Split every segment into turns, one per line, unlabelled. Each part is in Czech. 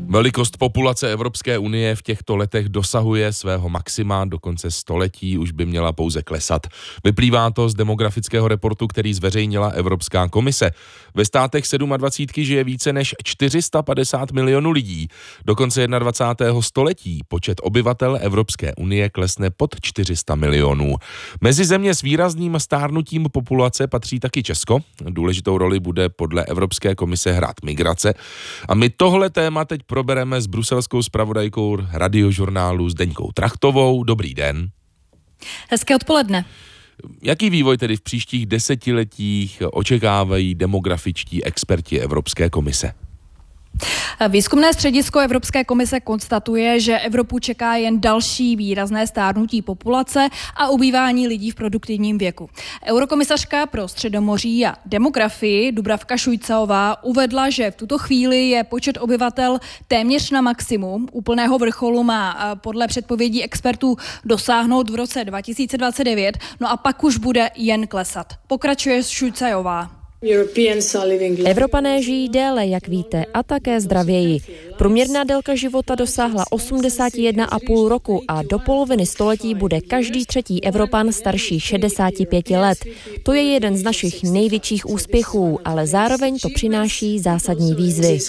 Velikost populace Evropské unie v těchto letech dosahuje svého maxima, do konce století už by měla pouze klesat. Vyplývá to z demografického reportu, který zveřejnila Evropská komise. Ve státech 27 žije více než 450 milionů lidí. Do konce 21. století počet obyvatel Evropské unie klesne pod 400 milionů. Mezi země s výrazným stárnutím populace patří taky Česko. Důležitou roli bude podle Evropské komise hrát migrace. A my tohle téma teď probereme s bruselskou zpravodajkou Radiožurnálu Zdeňkou Trachtovou. Dobrý den.
Hezké odpoledne.
Jaký vývoj tedy v příštích desetiletích očekávají demografičtí experti Evropské komise?
Výzkumné středisko Evropské komise konstatuje, že Evropu čeká jen další výrazné stárnutí populace a ubývání lidí v produktivním věku. Eurokomisařka pro Středomoří a demografii Dubravka Šujcaová uvedla, že v tuto chvíli je počet obyvatel téměř na maximum. Úplného vrcholu má podle předpovědí expertů dosáhnout v roce 2029, no a pak už bude jen klesat. Pokračuje Šujcaová.
Evropané žijí déle, jak víte, a také zdravěji. Průměrná délka života dosáhla 81,5 roku a do poloviny století bude každý třetí Evropan starší 65 let. To je jeden z našich největších úspěchů, ale zároveň to přináší zásadní výzvy.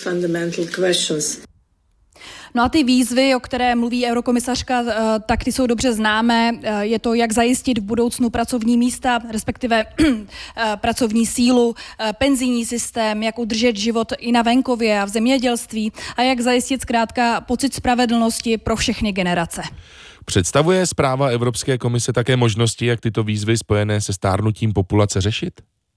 No a ty výzvy, o které mluví eurokomisařka, tak ty jsou dobře známé. Je to, jak zajistit v budoucnu pracovní místa, respektive pracovní sílu, penzijní systém, jak udržet život i na venkově a v zemědělství a jak zajistit zkrátka pocit spravedlnosti pro všechny generace.
Představuje zpráva Evropské komise také možnosti, jak tyto výzvy spojené se stárnutím populace řešit?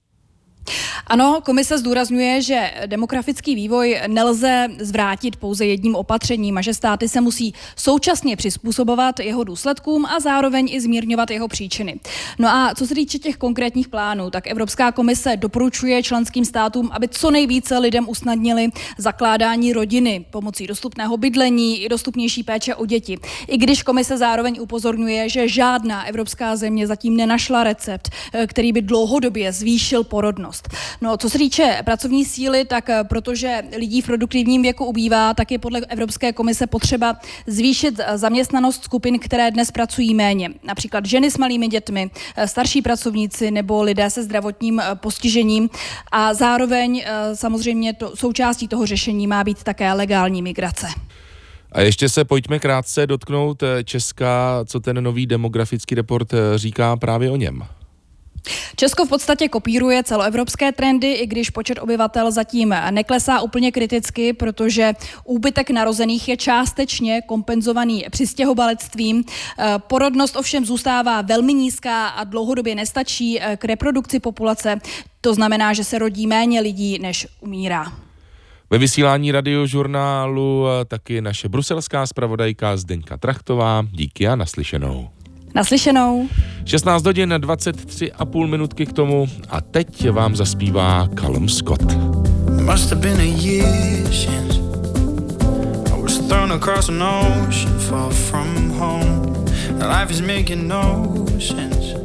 Ano, komise zdůrazňuje, že demografický vývoj nelze zvrátit pouze jedním opatřením a že státy se musí současně přizpůsobovat jeho důsledkům a zároveň i zmírňovat jeho příčiny. No a co se týče těch konkrétních plánů, tak Evropská komise doporučuje členským státům, aby co nejvíce lidem usnadnili zakládání rodiny pomocí dostupného bydlení i dostupnější péče o děti. I když komise zároveň upozorňuje, že žádná evropská země zatím nenašla recept, který by dlouhodobě zvýšil porodnost. No, co se týče pracovní síly, tak protože lidí v produktivním věku ubývá, tak je podle Evropské komise potřeba zvýšit zaměstnanost skupin, které dnes pracují méně. Například ženy s malými dětmi, starší pracovníci nebo lidé se zdravotním postižením. A zároveň samozřejmě součástí toho řešení má být také legální migrace.
A ještě se pojďme krátce dotknout Česka, co ten nový demografický report říká právě o něm.
Česko v podstatě kopíruje celoevropské trendy, i když počet obyvatel zatím neklesá úplně kriticky, protože úbytek narozených je částečně kompenzovaný přistěhovalectvím. Porodnost ovšem zůstává velmi nízká a dlouhodobě nestačí k reprodukci populace. To znamená, že se rodí méně lidí, než umírá.
Ve vysílání Radiožurnálu taky naše bruselská zpravodajka Zdeňka Trachtová. Díky a naslyšenou.
Naslyšenou.
16 hodin 23,5 minutky k tomu a teď vám zaspívá Callum Scott. Must have been a year since I was thrown across an ocean far from home. Life is making no sense.